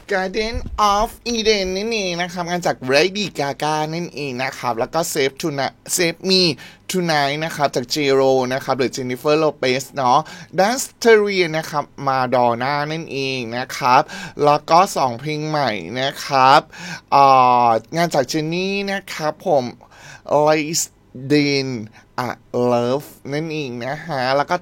Garden of Eden นั่นเองนะครับงานจาก Lady Gaga นั่นเองนะครับแล้วก็ Save Me Tonight นะครับจาก J.Lo นะครับหรือ Jennifer Lopez เนาะ Dance t e r i a นะครับ Madonna นั่นเองนะครับแล้วก็2เพลงใหม่นะครับงานจาก Jennie นะครับผม Less Than a Love นั่นเองนะฮะแล้วก็